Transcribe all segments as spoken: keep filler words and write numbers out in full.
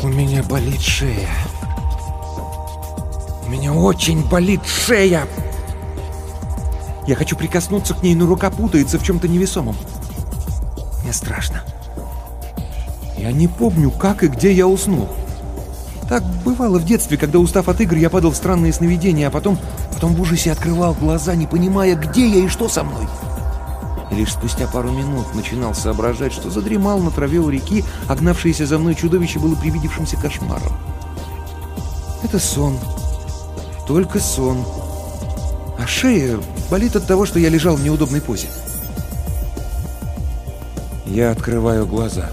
У меня болит шея. У меня очень болит шея. Я хочу прикоснуться к ней, но рука путается в чем-то невесомом. Мне страшно. Я не помню, как и где я уснул. Так бывало в детстве, когда, устав от игр, я падал в странные сновидения, а потом, потом в ужасе открывал глаза, не понимая, где я и что со мной. И лишь спустя пару минут начинал соображать, что задремал на траве у реки, а гнавшееся за мной чудовище было привидевшимся кошмаром. Это сон. Только сон. А шея болит от того, что я лежал в неудобной позе. Я открываю глаза.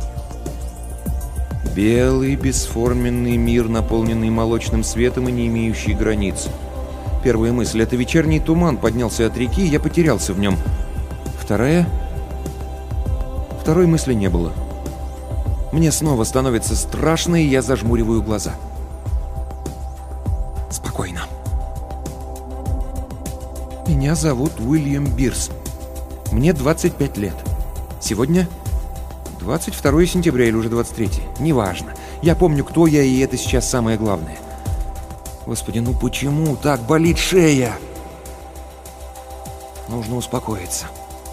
Белый, бесформенный мир, наполненный молочным светом и не имеющий границ. Первая мысль — это вечерний туман поднялся от реки, и я потерялся в нем. Вторая? Второй мысли не было. Мне снова становится страшно, и я зажмуриваю глаза. Спокойно. Меня зовут Уильям Бирс. Мне двадцать пять лет. Сегодня двадцать второе сентября или уже двадцать третье. Неважно. Я помню, кто я, и это сейчас самое главное. Господи, ну почему так болит шея? Нужно успокоиться.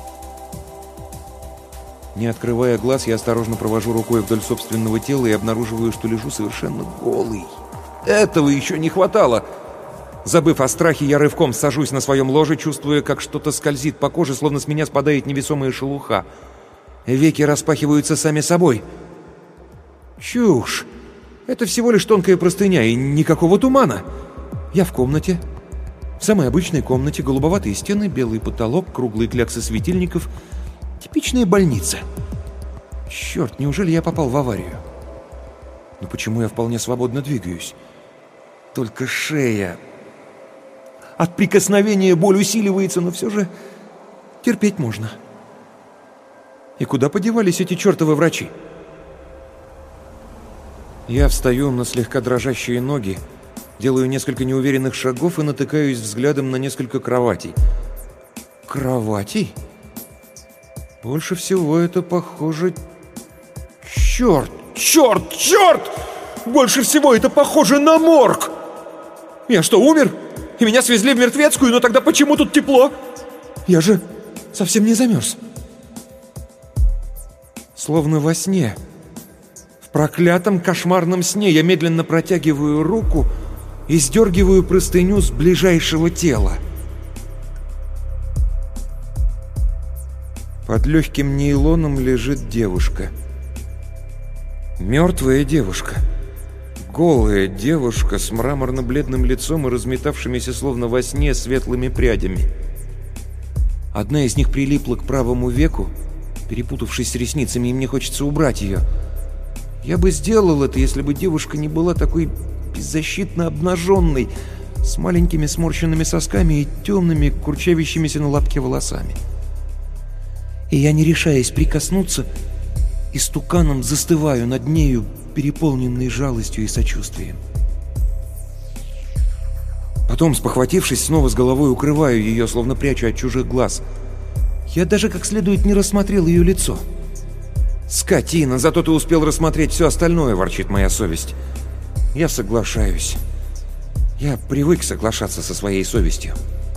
Не открывая глаз, я осторожно провожу рукой вдоль собственного тела и обнаруживаю, что лежу совершенно голый. Этого еще не хватало. Забыв о страхе, я рывком сажусь на своем ложе, чувствуя, как что-то скользит по коже, словно с меня спадает невесомая шелуха. Веки распахиваются сами собой. Чушь! Это всего лишь тонкая простыня и никакого тумана. Я в комнате. В самой обычной комнате. Голубоватые стены, белый потолок, круглые кляксы светильников. Типичная больница. Черт, неужели я попал в аварию? Но почему я вполне свободно двигаюсь? Только шея. От прикосновения боль усиливается, но все же терпеть можно. И куда подевались эти чертовы врачи? Я встаю на слегка дрожащие ноги, делаю несколько неуверенных шагов и натыкаюсь взглядом на несколько кроватей. Кроватей? Больше всего это похоже... Черт! Черт! Черт! Больше всего это похоже на морг! Я что, умер? И меня свезли в мертвецкую, но тогда почему тут тепло? Я же совсем не замерз. Словно во сне. В проклятом кошмарном сне я медленно протягиваю руку и сдергиваю простыню с ближайшего тела. Под легким нейлоном лежит девушка. Мертвая девушка. Голая девушка с мраморно-бледным лицом и разметавшимися словно во сне светлыми прядями. Одна из них прилипла к правому веку, перепутавшись с ресницами, и мне хочется убрать ее. Я бы сделал это, если бы девушка не была такой беззащитно обнаженной, с маленькими сморщенными сосками и темными, курчавящимися на лобке волосами. И я, не решаясь прикоснуться, истуканом застываю над нею, переполненный жалостью и сочувствием. Потом, спохватившись, снова с головой укрываю ее, словно прячу от чужих глаз. Я даже как следует не рассмотрел ее лицо. «Скотина, зато ты успел рассмотреть все остальное», — ворчит моя совесть. Я соглашаюсь. Я привык соглашаться со своей совестью.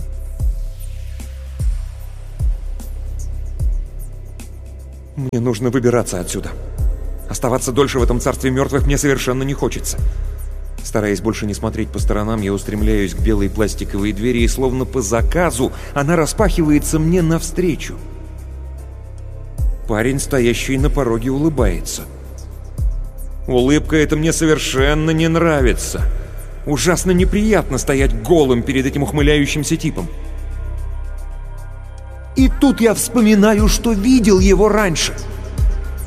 Мне нужно выбираться отсюда. Оставаться дольше в этом царстве мертвых мне совершенно не хочется. Стараясь больше не смотреть по сторонам, я устремляюсь к белой пластиковой двери, и словно по заказу она распахивается мне навстречу. Парень, стоящий на пороге, улыбается. Улыбка эта мне совершенно не нравится. Ужасно неприятно стоять голым перед этим ухмыляющимся типом. И тут я вспоминаю, что видел его раньше.